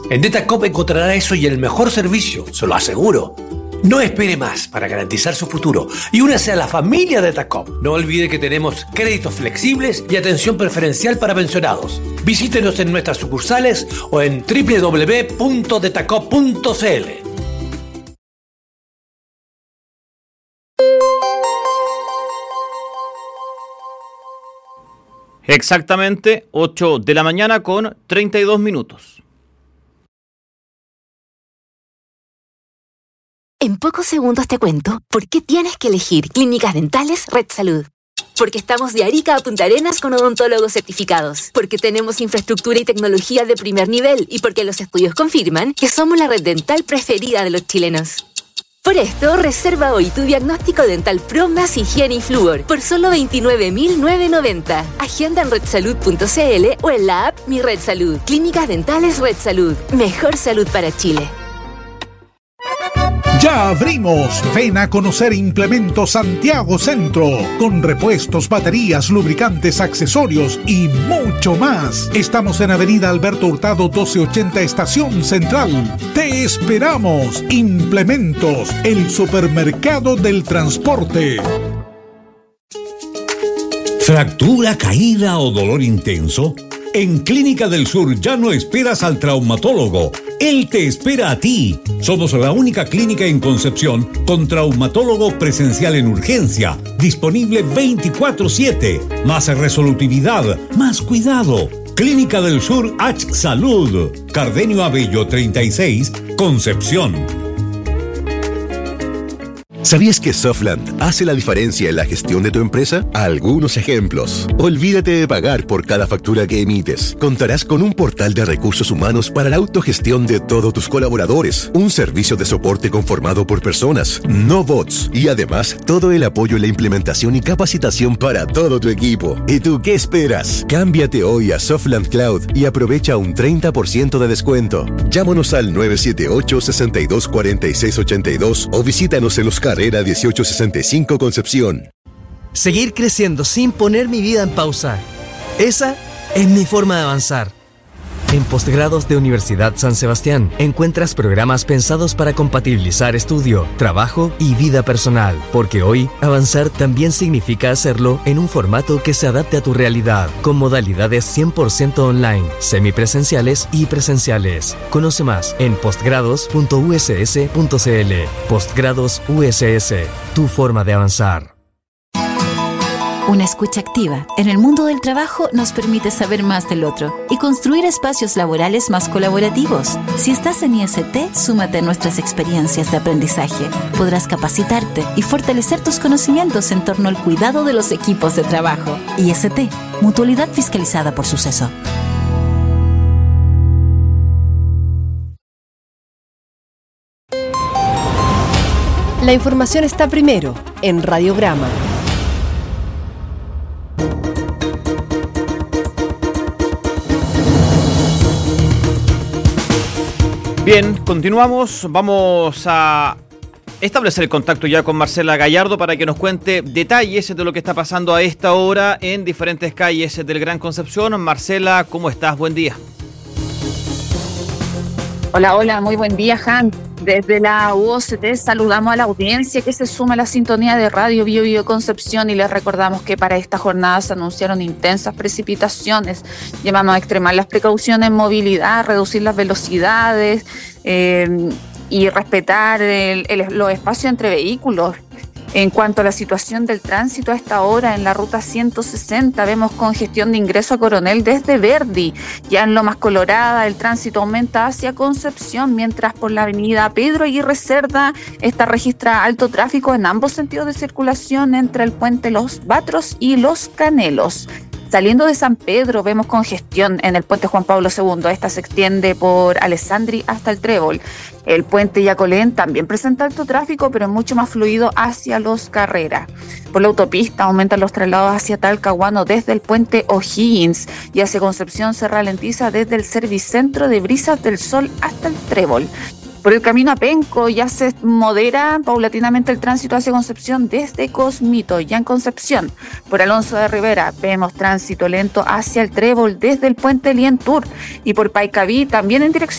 En DataCop encontrará eso y el mejor servicio, se lo aseguro. No espere más para garantizar su futuro y únase a la familia DataCop. No olvide que tenemos créditos flexibles y atención preferencial para pensionados. Visítenos en nuestras sucursales o en www.datacop.cl. Exactamente 8 de la mañana con 32 minutos. En pocos segundos te cuento por qué tienes que elegir Clínicas Dentales Red Salud. Porque estamos de Arica a Punta Arenas con odontólogos certificados. Porque tenemos infraestructura y tecnología de primer nivel. Y porque los estudios confirman que somos la red dental preferida de los chilenos. Por esto, reserva hoy tu diagnóstico dental Pro más higiene y flúor por solo 29.990. Agenda en redsalud.cl o en la app Mi Red Salud. Clínicas Dentales Red Salud. Mejor salud para Chile. ¡Ya abrimos! Ven a conocer Implementos Santiago Centro, con repuestos, baterías, lubricantes, accesorios y mucho más. Estamos en Avenida Alberto Hurtado 1280 Estación Central. ¡Te esperamos! Implementos, el supermercado del transporte. ¿Fractura, caída o dolor intenso? En Clínica del Sur ya no esperas al traumatólogo. Él te espera a ti. Somos la única clínica en Concepción con traumatólogo presencial en urgencia, disponible 24/7. Más resolutividad, más cuidado. Clínica del Sur H Salud. Cardenio Abello 36, Concepción. ¿Sabías que Softland hace la diferencia en la gestión de tu empresa? Algunos ejemplos. Olvídate de pagar por cada factura que emites. Contarás con un portal de recursos humanos para la autogestión de todos tus colaboradores. Un servicio de soporte conformado por personas, no bots. Y además, todo el apoyo en la implementación y capacitación para todo tu equipo. ¿Y tú qué esperas? Cámbiate hoy a Softland Cloud y aprovecha un 30% de descuento. Llámanos al 978-624682 o visítanos en los Carrera 1865 Concepción. Seguir creciendo sin poner mi vida en pausa. Esa es mi forma de avanzar. En Postgrados de Universidad San Sebastián encuentras programas pensados para compatibilizar estudio, trabajo y vida personal. Porque hoy, avanzar también significa hacerlo en un formato que se adapte a tu realidad, con modalidades 100% online, semipresenciales y presenciales. Conoce más en postgrados.uss.cl. Postgrados USS, tu forma de avanzar. Una escucha activa en el mundo del trabajo nos permite saber más del otro y construir espacios laborales más colaborativos. Si estás en IST, súmate a nuestras experiencias de aprendizaje. Podrás capacitarte y fortalecer tus conocimientos en torno al cuidado de los equipos de trabajo. IST, Mutualidad Fiscalizada por Suceso. La información está primero en Radiograma. Bien, continuamos. Vamos a establecer el contacto ya con Marcela Gallardo para que nos cuente detalles de lo que está pasando a esta hora en diferentes calles del Gran Concepción. Marcela, ¿cómo estás? Buen día. Hola, muy buen día, Han. Desde la UOCT saludamos a la audiencia que se suma a la sintonía de Radio Bio Bio Concepción y les recordamos que para esta jornada se anunciaron intensas precipitaciones. Llamamos a extremar las precauciones en movilidad, reducir las velocidades y respetar los espacios entre vehículos. En cuanto a la situación del tránsito a esta hora en la ruta 160, vemos congestión de ingreso a Coronel desde Verdi. Ya en Lomas Colorada el tránsito aumenta hacia Concepción, mientras por la avenida Pedro Aguirre Cerda registra alto tráfico en ambos sentidos de circulación entre el puente Los Batros y Los Canelos. Saliendo de San Pedro vemos congestión en el puente Juan Pablo II. Esta se extiende por Alessandri hasta el Trébol. El puente Yacolén también presenta alto tráfico, pero es mucho más fluido hacia Los Carreras. Por la autopista aumentan los traslados hacia Talcahuano desde el puente O'Higgins y hacia Concepción se ralentiza desde el Servicentro de Brisas del Sol hasta el Trébol. Por el camino a Penco ya se modera paulatinamente el tránsito hacia Concepción desde Cosmito, ya en Concepción. Por Alonso de Rivera vemos tránsito lento hacia el Trébol desde el puente Lientur y por Paicaví también en dirección